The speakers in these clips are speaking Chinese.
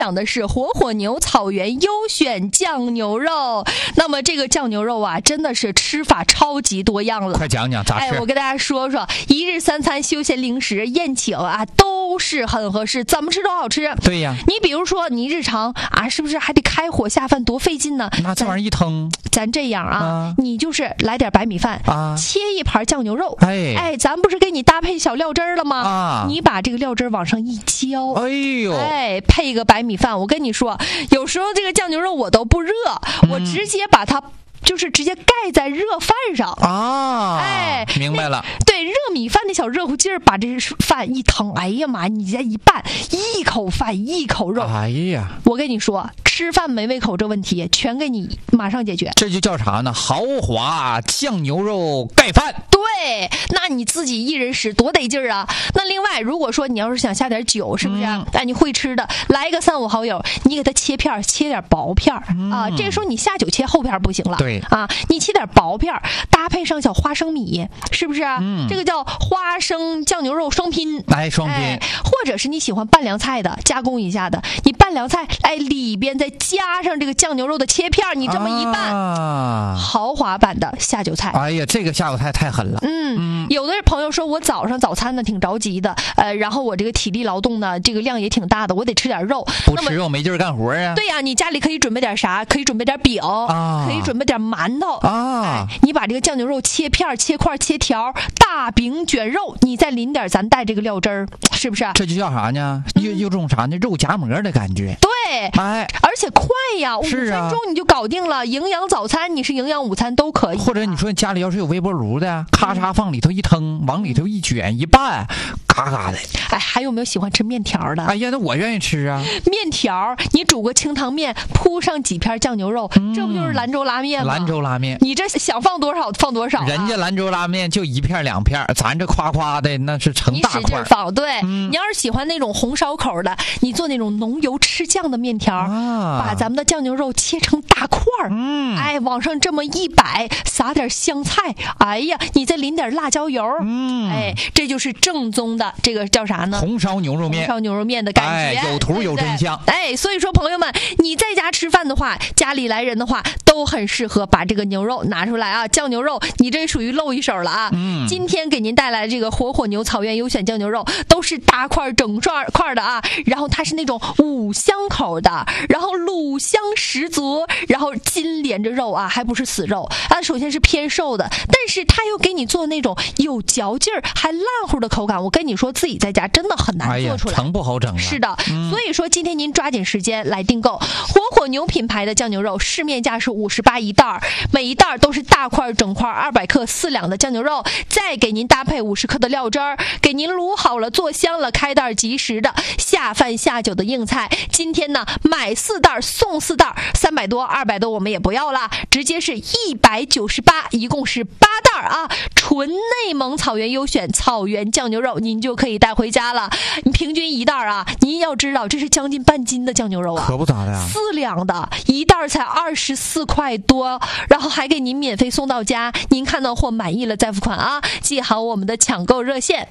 享的是活火牛草原优选酱牛肉。那么这个酱牛肉啊，真的是吃法超级多样了。 快讲讲咋吃？ 我跟大家说说，一日三餐、休闲零食、宴请啊，都是很合适，怎么吃都好吃。 对呀， 你比如说你日常啊，是不是还得开火下饭，多费劲呢？ 那这玩意儿一腾， 咱这样啊，你就是来点白米饭啊，切一盘酱牛肉，咱不是给你搭配小料汁了吗？你把这个料汁往上一浇，配个白米饭。我跟你说，有时候这个酱牛肉我都不热，我直接把它就是直接盖在热饭上啊！明白了。 对，热米饭的小热乎劲儿，把这饭一腾，哎呀妈，你再一拌，一口饭一口肉， 哎呀！ 我跟你说，吃饭没胃口这问题全给你马上解决。 这就叫啥呢？豪华酱牛肉盖饭。 对，那你自己一人食多得劲儿啊！那另外，如果说你要是想下点酒，是不是？你会吃的，来一个3、5好友，你给他切片，切点薄片啊。这个时候你下酒切厚片不行了。 对啊，你切点薄片，搭配上小花生米，是不是？这个叫花生酱牛肉双拼。 双拼。 或者是你喜欢拌凉菜的，加工一下的，你拌凉菜，里边再加上这个酱牛肉的切片，你这么一拌，豪华版的下酒菜。 哎呀，这个下酒菜太狠了。 有的朋友说我早上早餐呢挺着急的，然后我这个体力劳动呢，这个量也挺大的，我得吃点肉。 不吃肉没劲儿干活啊。 对呀，你家里可以准备点啥？可以准备点饼，可以准备点馒头啊。你把这个酱牛肉切片、切块、切条，大饼卷肉，你再淋点咱带这个料汁儿，是不是？ 这就叫啥呢？有种啥呢？肉夹馍的感觉。 对，而且快呀，5分钟你就搞定了。营养早餐，你是营养午餐都可以。 或者你说家里要是有微波炉的，咔嚓放里头一腾，往里头一卷一拌，嘎嘎的。 还有没有喜欢吃面条的？ 哎呀，那我愿意吃啊。 面条，你煮个清汤面，铺上几片酱牛肉，这不就是兰州拉面吗？ 兰州拉面， 你这想放多少放多少。 人家兰州拉面就1片2片，咱这夸夸的那是成大块。 你使劲放，对。你要是喜欢那种红烧口的，你做那种浓油赤酱的面条，把咱们的酱牛肉切成大块往上这么一摆，撒点香菜，哎呀，你再淋点辣椒油，这就是正宗的这个叫啥呢？ 红烧牛肉面。 红烧牛肉面的感觉， 有图有真相。 所以说朋友们，你在家吃饭的话，家里来人的话，都很适合把这个牛肉拿出来啊。酱牛肉，你这属于露一手了啊。今天给您带来这个活火牛草原优选酱牛肉，都是大块整块的啊。然后它是那种5香口的，然后卤香十足，然后筋连着肉啊，还不是死肉啊。首先是偏瘦的，但是它又给你做那种有嚼劲儿还烂乎的口感。我跟你说，自己在家真的很难做出来， 成不好整了。 是的，所以说今天您抓紧时间来订购活火牛品牌的酱牛肉，市面价是58一袋，每一袋都是大块整块200克4两的酱牛肉，再给您搭配50克的料汁儿，给您卤好了做香了，开袋即食的下饭下酒的硬菜。今天呢，买4袋送4袋，300多200多我们也不要了，直接是198，一共是8袋啊，纯内蒙草原优选草原酱牛肉，您就可以带回家了。平均一袋啊，您要知道这是将近半斤的酱牛肉啊， 可不咋的呀 ，4两的一袋才24块多，然后还给您免费送到家。您看到货满意了再付款啊，记好我们的抢购热线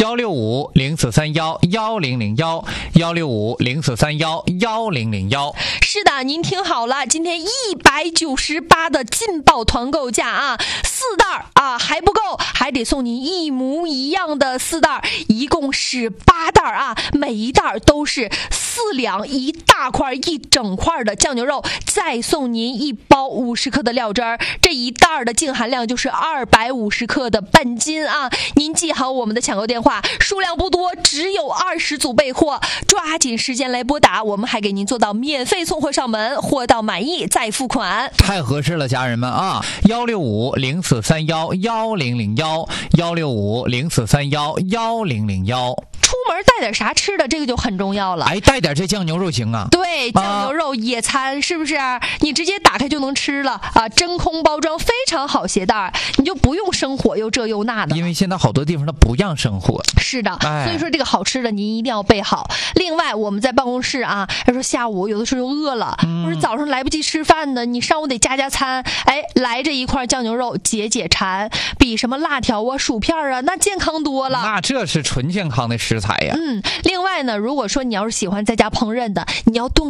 165-0431-1001，165-0431-1001。 是的，您听好了，今天198的劲爆团购价啊，4袋啊还不够，还得送您一模一样的4袋，一共是8袋啊，每一袋都是4两一大块一整块的酱牛肉，再送您1包50克的料汁儿，这一袋的净含量就是250克的半斤啊！您记好我们的抢购电话，数量不多，只有20组备货，抓紧时间来拨打，我们还给您做到免费送货上门，货到满意再付款。 太合适了，家人们啊！165-0431-1001，165-0431-1001。 出门带点啥吃的，这个就很重要了。 带点这酱牛肉行啊。 对，酱牛肉野餐是不是？你直接打开就能吃了啊！真空包装，非常好携带，你就不用生火又这又那的。 因为现在好多地方它不让生火。 是的，所以说这个好吃的您一定要备好。另外，我们在办公室啊，要说下午有的时候饿了，或者早上来不及吃饭的，你上午得加餐，来这一块酱牛肉解馋，比什么辣条啊、薯片啊那健康多了。 那这是纯健康的食材。 呀。 另外呢，如果说你要是喜欢在家烹饪的，你要炖